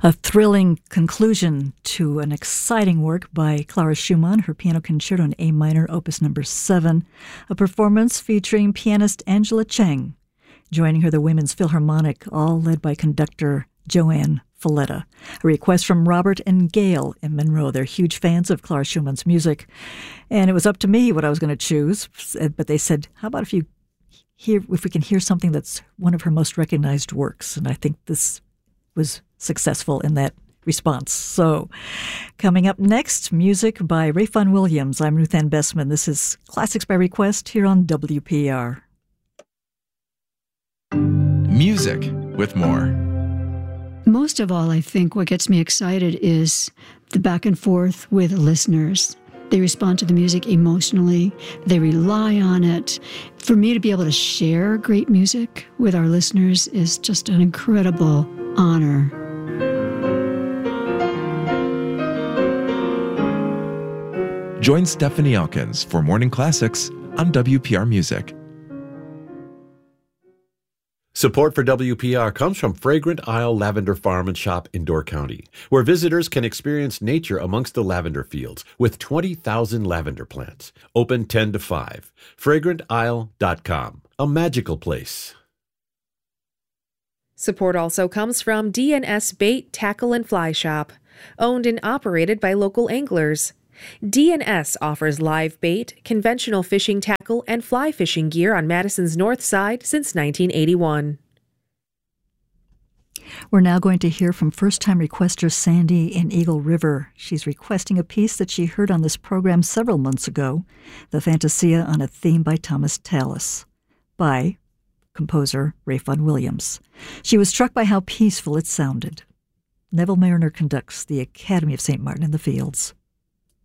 A thrilling conclusion to an exciting work by Clara Schumann, her Piano Concerto in A minor, Opus number 7, a performance featuring pianist Angela Cheng. Joining her, the Women's Philharmonic, all led by conductor Joanne Falletta. A request from Robert and Gail in Monroe. They're huge fans of Clara Schumann's music. And it was up to me what I was going to choose, but they said, how about if we can hear something that's one of her most recognized works? And I think this was successful in that response. So, coming up next, music by Ralph Vaughan Williams. I'm Ruth Ann Bessman. This is Classics by Request here on WPR. Music with more. Most of all, I think what gets me excited is the back and forth with listeners. They respond to the music emotionally. They rely on it. For me to be able to share great music with our listeners is just an incredible honor. Join Stephanie Elkins for Morning Classics on WPR Music. Support for WPR comes from Fragrant Isle Lavender Farm and Shop in Door County, where visitors can experience nature amongst the lavender fields with 20,000 lavender plants. Open 10 to 5. FragrantIsle.com. A magical place. Support also comes from DNS Bait, Tackle, and Fly Shop, owned and operated by local anglers. DNS offers live bait, conventional fishing tackle, and fly fishing gear on Madison's north side since 1981. We're now going to hear from first-time requester Sandy in Eagle River. She's requesting a piece that she heard on this program several months ago, the Fantasia on a Theme by Thomas Tallis, by composer Ralph Vaughan Williams. She was struck by how peaceful it sounded. Neville Mariner conducts the Academy of St. Martin in the Fields.